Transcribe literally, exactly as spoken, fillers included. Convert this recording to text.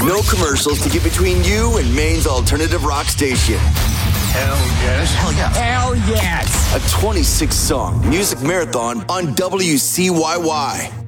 No commercials to get between you and Maine's alternative rock station. Hell yes. Hell yeah. Hell yes. A twenty-six song music marathon on W C Y Y.